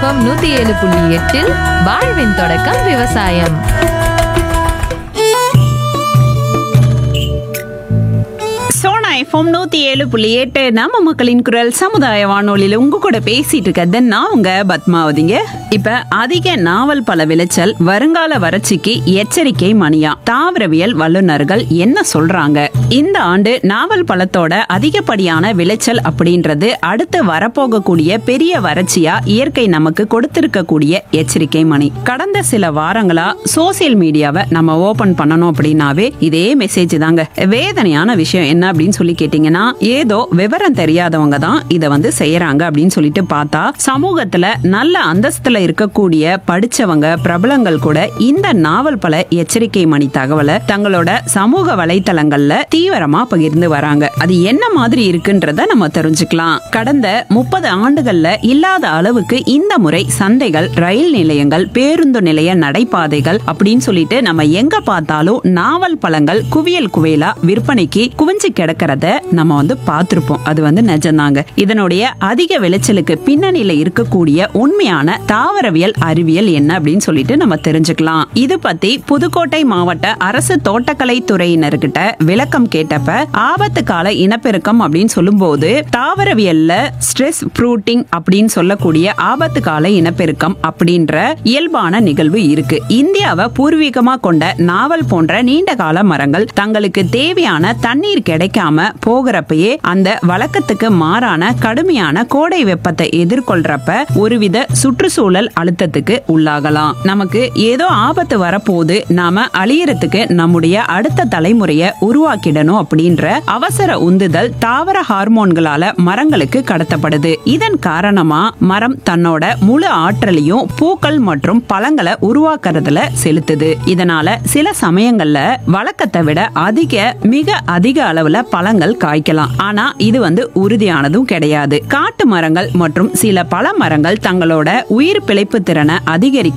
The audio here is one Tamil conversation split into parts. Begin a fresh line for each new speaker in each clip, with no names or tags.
எஃப்எம் 107.8 வாழ்வின் தொடக்கம் விவசாயம்.
சோனா எஃப்எம் 107.8 நம்ம மக்களின் குரல் சமுதாய வானொலியில உங்க கூட பேசிட்டு இருக்கிறது நான் உங்க பத்மாவதிங்க. இப்ப அதிக நாவல் பழ விளைச்சல் வருங்கால வறட்சிக்கு எச்சரிக்கை மணியா தாவரவியல் வல்லுநர்கள் என்ன சொல்றாங்க? இந்த ஆண்டு நாவல் பழத்தோட அதிகப்படியான விளைச்சல் அப்படின்றது அடுத்து வரப்போகக்கூடிய பெரிய வறட்சியா இயற்கை நமக்கு கொடுத்திருக்கக்கூடிய எச்சரிக்கை மணி. கடந்த சில வாரங்களா சோசியல் மீடியாவை நம்ம ஓபன் பண்ணணும் அப்படின்னாவே இதே மெசேஜ் தாங்க. வேதனையான விஷயம் என்ன அப்படின்னு சொல்லி கேட்டீங்கன்னா, ஏதோ விவரம் தெரியாதவங்க தான் இத செய்யறாங்க அப்படின்னு சொல்லிட்டு பார்த்தா சமூகத்துல நல்ல அந்தஸ்துல இருக்கக்கூடிய படிச்சவங்க பிரபலங்கள் கூட இந்த நாவல் பல எச்சரிக்கை மணி தகவலை தங்களோட சமூக வலைத்தளங்கள்ல தீவிரமா பகிர்ந்து வராங்க. அது என்ன மாதிரி இருக்குன்றத நம்ம தெரிஞ்சுக்கலாம். கடந்த 30 ஆண்டுகள்ல இல்லாத அளவுக்கு இந்த முறை சந்தைகள், ரயில் நிலையங்கள், பேருந்து நிலைய நடைபாதைகள் அப்படின்னு சொல்லிட்டு நம்ம எங்க பார்த்தாலும் நாவல் பழங்கள் குவியல் குவியலா விற்பனைக்கு குவிஞ்சு கிடக்கிறத நம்ம பார்த்திருப்போம். அது நிஜம்தாங்க. இதனுடைய அதிக விளைச்சலுக்கு பின்னணியில இருக்கக்கூடிய உண்மையான தாவரவியல் அறிவியல் என்ன அப்படின்னு சொல்லிட்டு நம்ம தெரிஞ்சுக்கலாம். இது பத்தி புதுக்கோட்டை மாவட்ட அரசு தோட்டக்கலை துறையினர்கிட்ட விளக்கம் கேட்டப்ப, ஆபத்து கால இனப்பெருக்கம் அப்படின்னு சொல்லும் போது தாவரவியல்ல ஸ்ட்ரெஸ் ஃப்ரூட்டிங் அப்படின்னு சொல்லக்கூடிய ஆபத்து கால இனப்பெருக்கம் அப்படின்ற இயல்பான நிகழ்வு இருக்கு. இந்தியாவை பூர்வீகமா கொண்ட நாவல் போன்ற நீண்ட கால மரங்கள் தங்களுக்கு தேவையான தண்ணீர் கிடைக்காம போகிறப்பயே அந்த வழக்கத்துக்கு மாறான கடுமையான கோடை வெப்பத்தை எதிர்கொள்றப்ப ஒருவித சுற்றுச்சூழல் அழுத்தத்துக்கு உள்ளாகலாம். நமக்கு ஏதோ ஆபத்து வரப்போது, நாம அழியறதுக்கு நம்முடைய அடுத்த தலைமுறையை உருவாக்கிடணும் அப்படின்ற அவசர உந்துதல் தாவர ஹார்மோன்களால மரங்களுக்கு கடத்தப்படுது. இதன் காரணமா மரம் தன்னோட முழு ஆற்றலையும் பூக்கள் மற்றும் பழங்களை உருவாக்குறதுல செலுத்துது. இதனால சில சமயங்கள்ல வழக்கத்தை விட மிக அதிக அளவுல பழங்கள் காய்க்கலாம். ஆனா இது உறுதியானதும் கிடையாது. காட்டு மரங்கள் மற்றும் சில பல மரங்கள் தங்களோட உயிர் பிழைப்பு திறனை அதிகரிக்க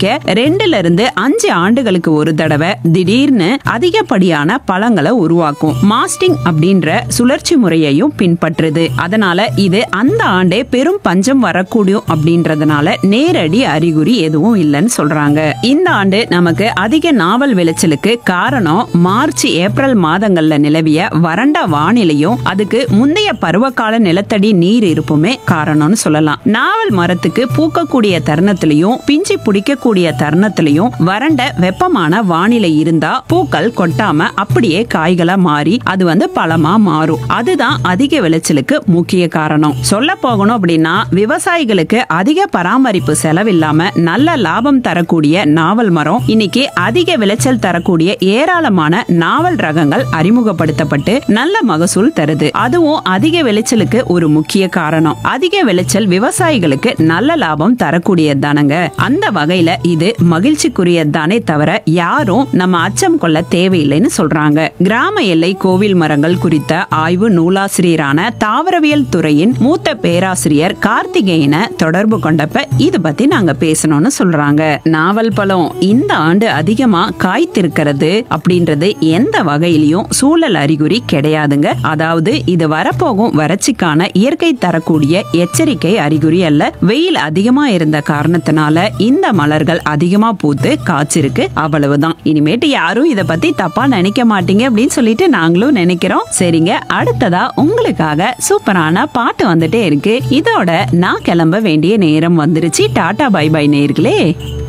2-5 ஆண்டுகளுக்கு ஒரு தடவை திடீர்னு அதிகப்படியான பழங்களை உருவாக்கும். மாஸ்டிங் அப்படின்ற சுழற்சி முறையையும் பின்பற்றுது. அதனால இது அந்த ஆண்டே பெரும் பஞ்சம் வரக்கூடும் அப்படின்றதுனால நேரடி அறிகுறி எதுவும் இல்லைன்னு சொல்றாங்க. இந்த ஆண்டு நமக்கு அதிக நாவல் விளைச்சலுக்கு காரணம் மார்ச், ஏப்ரல் மாதங்கள்ல நிலவிய வறண்ட வானிலையும் அதுக்கு முந்தைய பருவகால நிலத்தடி நீர் இருப்புமே காரணம்னு சொல்லலாம். நாவல் மரத்துக்கு பூக்கக்கூடிய தருணத்திலையும் பிஞ்சி பிடிக்கக்கூடிய தருணத்திலையும் வறண்ட வெப்பமான வானிலை இருந்தா பூக்கள் கொட்டாம அப்படியே காய்களா மாறி அது பழமா மாறும். அதுதான் அதிக விளைச்சலுக்கு முக்கிய காரணம். சொல்ல போகணும் அப்படின்னா, விவசாயிகளுக்கு அதிக பராமரிப்பு செலவில்லாம நல்ல லாபம் தரக்கூடிய நாவல் மரம் இன்னைக்கு அதிக விளைச்சல் தரக்கூடிய ஏராளமான நாவல் ரகங்கள் அறிமுகப்படுத்தப்பட்டு நல்ல மகசூல் தருது. அதுவும் அதிக விளைச்சலுக்கு ஒரு முக்கிய காரணம். அதிக விளைச்சல் விவசாயிகளுக்கு நல்ல லாபம் தரக்கூடியது தானங்க. அந்த வகையில இது மகிழ்ச்சிக்குரியதானே தவிர யாரும் நம்ம அச்சம் கொள்ள தேவையில்லைன்னு சொல்றாங்க. கிராம எல்லை கோவில் மரங்கள் குறித்த ஆய்வு நூலாசிரியரான தாவரவியல் துறையின் மூத்த பேராசிரியர் கார்த்திகேயனை தொடர்பு கொண்டப்ப இது பத்தி நாங்க பேசணும்னு சொல்றாங்க. நாவல் பழம் இந்த ஆண்டு அதிகமா காய்த்திருக்கிறது அப்படின்றது எந்த வகையிலையும் சூழல் அறிகுறி கிடையாதுங்க. அதாவது இது வரப்போகும் வறட்சிக்கான இயற்கை தரக்கூடிய எச்சரிக்கை அறிகுறி அல்ல. வெயில் அதிகமா இருந்த காரணத்தினால இந்த மலர்கள் அதிகமா பூத்து காய்ச்சிருக்கு, அவ்வளவுதான். இனிமேட்டு யாரும் இத பத்தி தப்பா நினைக்க மாட்டீங்க அப்படின்னு சொல்லிட்டு நாங்களும் நினைக்கிறோம். சரிங்க, அடுத்ததா உங்களுக்காக சூப்பரான பாட்டு வந்துட்டே இருக்கு. இதோட நான் கிளம்ப வேண்டிய நேரம் வந்துருச்சு. டாடா பை பை நேயர்களே.